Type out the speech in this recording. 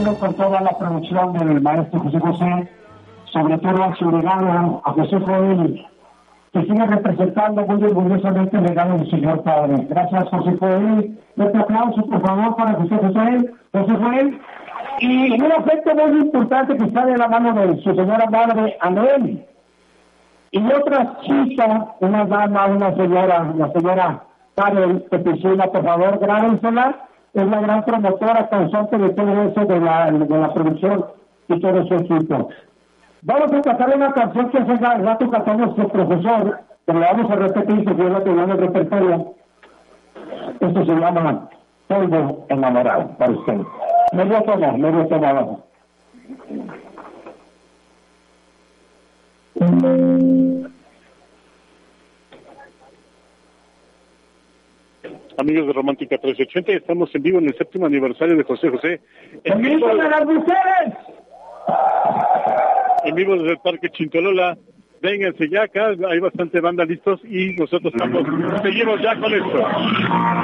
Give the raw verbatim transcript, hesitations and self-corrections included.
agradeciendo con toda la producción del maestro José José, sobre todo a su legado, a José Joel, que sigue representando muy orgullosamente el legado del señor padre. Gracias, José Joel. Un aplauso, por favor, para José José, José Joel. Y un afecto muy importante que está de la mano de su señora madre, Anel. Y otra chica, una dama, una señora, la señora Karen Peticina, por favor, grábensela. Es la gran promotora, causante de todo eso de la, de la producción y todo su equipo. Vamos a cantar una canción que hace rato cantó nuestro profesor, pero la vamos a repetir porque es la que llama el repertorio. Esto se llama Polvo Enamorado, para usted. Medio tono, medio tono abajo. Amigos de Romántica trescientos ochenta, estamos en vivo en el séptimo aniversario de José José. En vivo de las mujeres! En vivo desde el Parque Chintolola. Vénganse ya acá, hay bastante banda listos y nosotros estamos, seguimos ya con esto.